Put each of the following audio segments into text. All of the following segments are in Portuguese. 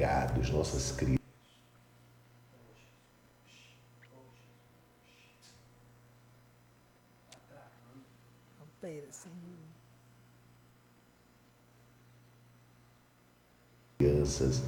legados, nossas crises. Crianças,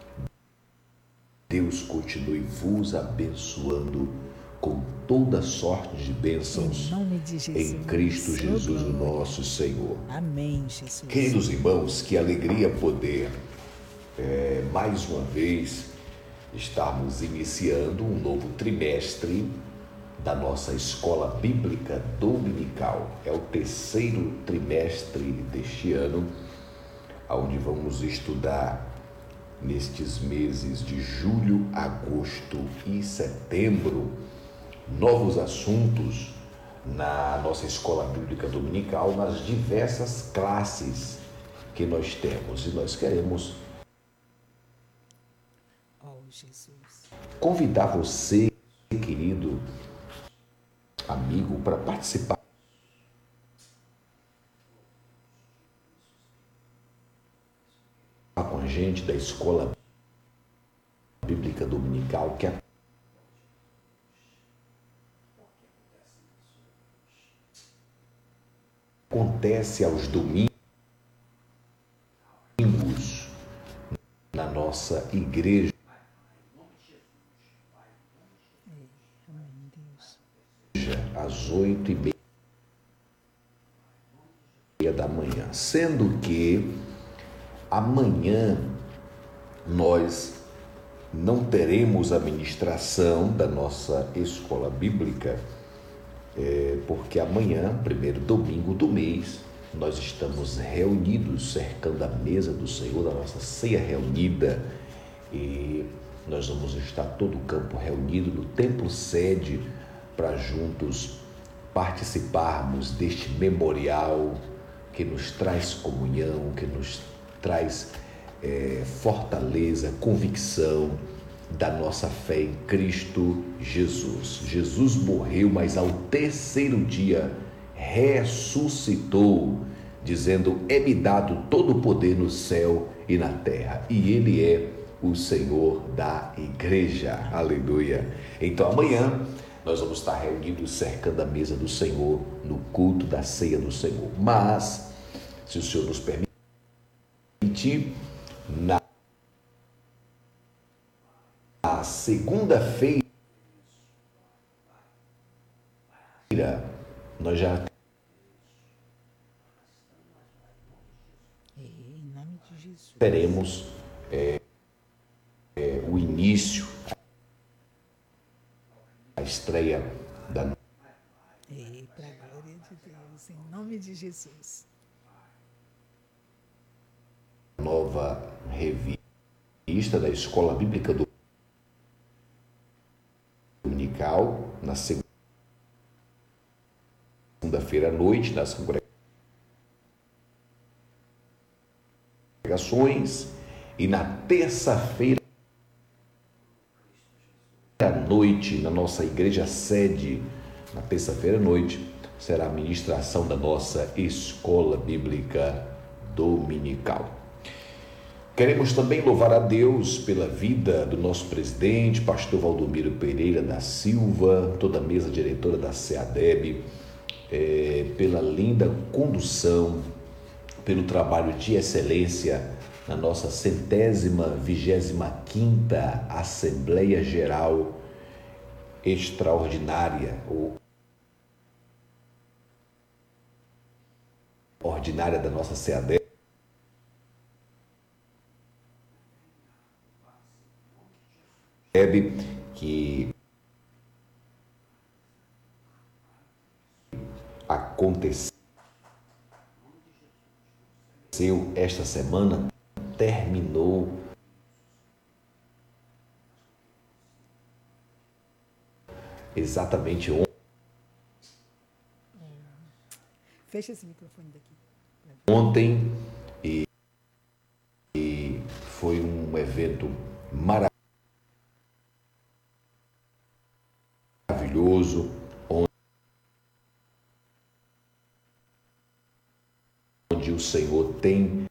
Deus continue vos abençoando com toda sorte de bênçãos Em nome de Jesus. em Cristo Jesus, o glória. nosso Senhor. Amém, Jesus. Queridos irmãos, que alegria poder mais uma vez estarmos iniciando um novo trimestre da nossa escola bíblica dominical. É o terceiro trimestre deste ano, onde vamos estudar nestes meses de julho, agosto e setembro novos assuntos na nossa escola bíblica dominical, nas diversas classes que nós temos. E nós queremos Jesus. convidar você, querido amigo, para participar com a gente da escola bíblica dominical que acontece aos domingos na nossa igreja, às 8h30 da manhã, sendo que amanhã nós não teremos a ministração da nossa escola bíblica, porque amanhã, primeiro domingo do mês, nós estamos reunidos, cercando a mesa do Senhor, da nossa ceia reunida, e nós vamos estar todo o campo reunido no templo sede para juntos participarmos deste memorial que nos traz comunhão, que nos traz fortaleza, convicção da nossa fé em Cristo Jesus. Jesus morreu, mas ao terceiro dia ressuscitou, dizendo: é-me dado todo o poder no céu e na terra, e Ele é o Senhor da igreja. Aleluia! Então amanhã nós vamos estar reunidos cercando a mesa do Senhor no culto da ceia do Senhor. Mas, se o Senhor nos permitir, na segunda-feira nós já Em nome de Jesus. teremos o início, a estreia da Para a glória de Deus, em nome de Jesus. nova revista da Escola Bíblica Dominical, na segunda-feira à noite, nas congregações, e na terça-feira à noite, na nossa igreja sede, na terça-feira à noite, será a ministração da nossa Escola Bíblica Dominical. Queremos também louvar a Deus pela vida do nosso presidente, pastor Valdomiro Pereira da Silva, toda a mesa diretora da SEADEB, pela linda condução, pelo trabalho de excelência na nossa 125ª Assembleia Geral Extraordinária, ou ordinária da nossa SEADEB, que aconteceu esta semana, terminou exatamente Fecha esse microfone daqui. ontem, e foi um evento maravilhoso, onde o Senhor tem